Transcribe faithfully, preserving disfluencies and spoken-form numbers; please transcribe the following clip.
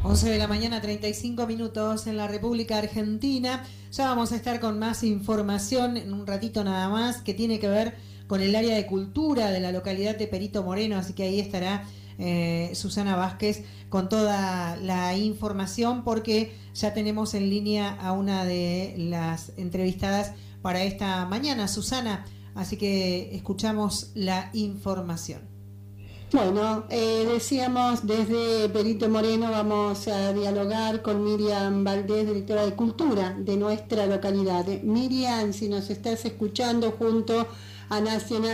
once de la mañana, treinta y cinco minutos en la República Argentina. Ya vamos a estar con más información en un ratito nada más, que tiene que ver con el área de cultura de la localidad de Perito Moreno, así que ahí estará eh, Susana Vázquez con toda la información, porque ya tenemos en línea a una de las entrevistadas para esta mañana, Susana, así que escuchamos la información. Bueno, eh, decíamos desde Perito Moreno vamos a dialogar con Miriam Valdés, directora de Cultura de nuestra localidad. Miriam, si nos estás escuchando junto a Nacional